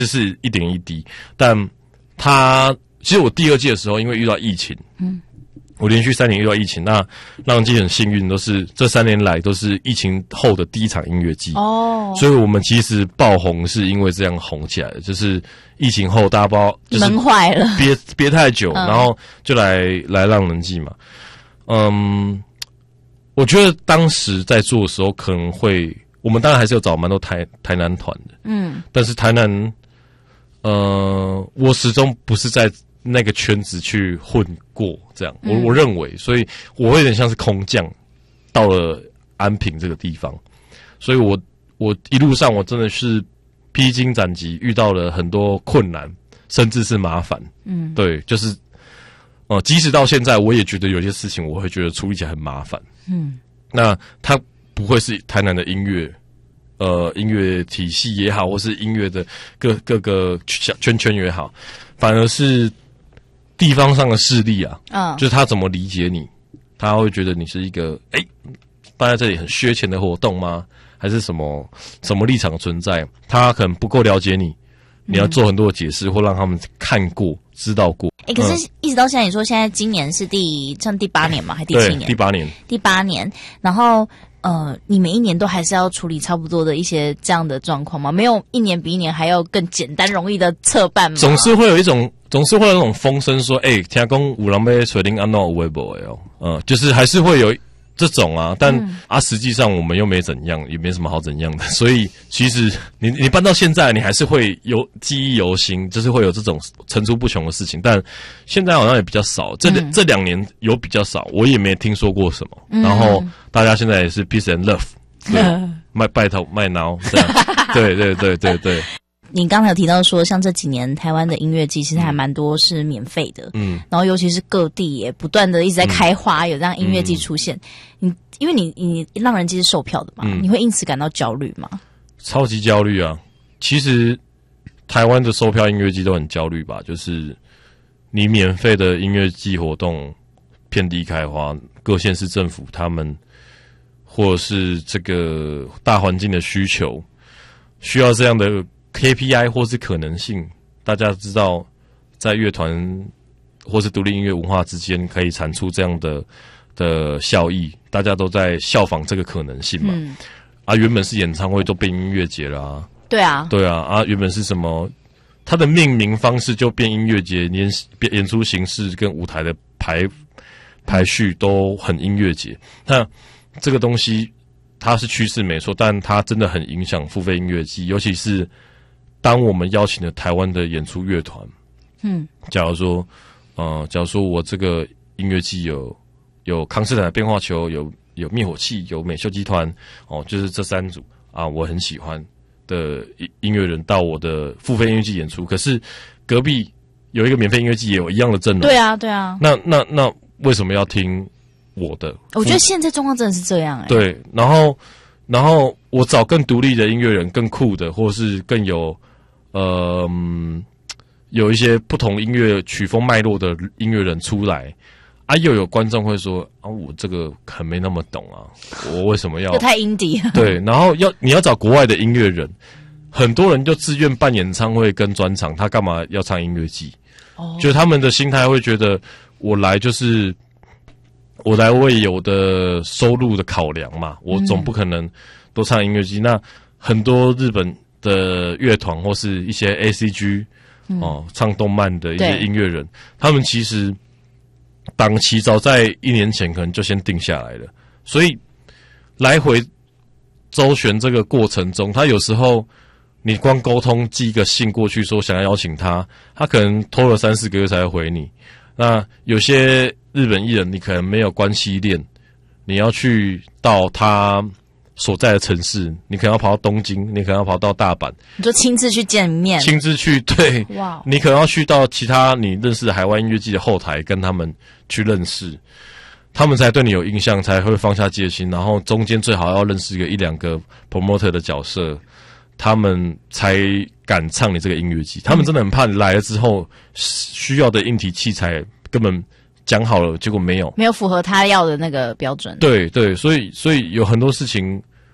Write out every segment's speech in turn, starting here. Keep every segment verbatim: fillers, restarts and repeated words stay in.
就是一点一滴。但他其实我第二届的时候，因为遇到疫情，嗯，我连续三年遇到疫情，那浪人季很幸运，都是这三年来都是疫情后的第一场音乐季哦，所以我们其实爆红是因为这样红起来的，就是疫情后大家不知道就是闷坏了， 憋憋太久， 嗯、 然后就来来浪人季嘛，嗯。我觉得当时在做的时候，可能会我们当然还是有找蛮多台台南团的，嗯，但是台南，呃，我始终不是在那个圈子去混过，这样，我我认为，所以我会有点像是空降到了安平这个地方，所以我我一路上我真的是披荆斩棘，遇到了很多困难，甚至是麻烦，嗯，对，就是。哦、呃，即使到现在，我也觉得有些事情我会觉得处理起来很麻烦。嗯，那它不会是台南的音乐，呃，音乐体系也好，或是音乐的各各个圈圈也好，反而是地方上的势力啊。嗯，就是他怎么理解你，他会觉得你是一个哎，办在这里很缺钱的活动吗？还是什么什么立场存在？他可能不够了解你。你要做很多的解释，或让他们看过、知道过。 哎、欸，可是一直到现在，你说现在今年是第像第八年吗？还第七年？ 第八年。 第八年。然后呃，你每一年都还是要处理差不多的一些这样的状况吗？没有一年比一年还要更简单容易的测办吗？ 总是会有一种，总是会有那种风声说，哎、欸，听讲有人要水灵安诺有的没的哦，嗯，就是还是会有。这种啊，但、嗯、啊，实际上我们又没怎样，也没什么好怎样的，所以其实你你办到现在，你还是会有记忆犹新，就是会有这种层出不穷的事情。但现在好像也比较少，这、嗯、这两年有比较少，我也没听说过什么。嗯、然后大家现在也是 peace and love， 对，卖拜头卖挠这样，对对对对对。 你刚才有提到说，像这几年台湾的音乐季其实还蛮多是免费的，嗯，然后尤其是各地也不断的一直在开花，嗯、有这样音乐季出现。嗯、你因为你你浪人季是售票的嘛，嗯、你会因此感到焦虑吗？ 超级焦虑啊！其实台湾的售票音乐季都很焦虑吧，就是你免费的音乐季活动遍地开花，各县市政府他们或者是这个大环境的需求，需要这样的。K P I 或是可能性，大家知道，在乐团或是独立音乐文化之间可以产出这样的的效益，大家都在效仿这个可能性嘛。嗯、啊，原本是演唱会都变音乐节了啊。 对啊， 对啊，啊，原本是什么？它的命名方式就变音乐节，演演出形式跟舞台的排排序都很音乐节。那这个东西它是趋势没错，但它真的很影响付费音乐季，尤其是。当我们邀请了台湾的演出乐团，嗯，假如说，呃，假如说我这个音乐季有有康斯坦的变化球，有有灭火器，有美秀集团，哦，就是这三组啊，我很喜欢的音乐人到我的付费音乐季演出。可是隔壁有一个免费音乐季也有一样的阵容， 对啊，对啊。 那那那为什么要听我的？ 我觉得现在状况真的是这样哎、欸。 对，然后然后我找更独立的音乐人，更酷的，或是更有。呃、嗯，有一些不同音乐曲风脉络的音乐人出来啊，又有观众会说啊，我这个很没那么懂啊，我为什么要？ 太 indie 了。 对，然后要你要找国外的音乐人，很多人就自愿办演唱会跟专场，他干嘛要唱音乐季？哦，就他们的心态会觉得，我来就是我来为有的收入的考量嘛，我总不可能都唱音乐季。嗯、那很多日本。的乐团或是一些 A C G、嗯、哦，唱动漫的一些音乐人，他们其实档期早在一年前可能就先定下来了，所以来回周旋这个过程中，他有时候你光沟通寄一个信过去说想要邀请他，他可能拖了三四个月才会回你。那有些日本艺人，你可能没有关系链，你要去到他。所在的城市，你可能要跑到东京，你可能要跑到大阪， 你就亲自去见面， 亲自去对，哇 Wow， 你可能要去到其他你认识的海外音乐季的后台，跟他们去认识，他们才对你有印象，才会放下戒心，然后中间最好要认识一个一两个 promoter 的角色，他们才敢唱你这个音乐季。他们真的很怕你来了之后需要的硬体器材根本。讲好了，结果没有， 没有符合他要的那个标准。 对对，所以所以有很多事情，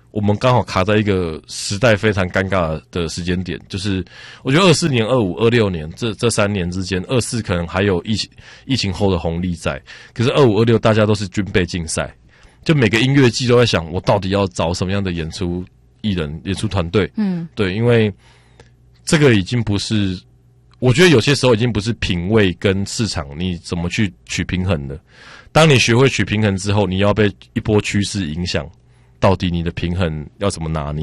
我们刚好卡在一个时代非常尴尬的时间点，就是我觉得二四年、二五、二六年这这三年之间，二四可能还有疫情疫情后的红利在，可是二五、二六大家都是军备竞赛，就每个音乐季都在想，我到底要找什么样的演出艺人、演出团队？嗯，对，因为这个已经不是。我觉得有些时候已经不是品味跟市场你怎么去取平衡了。当你学会取平衡之后，你要被一波趋势影响，到底你的平衡要怎么拿捏？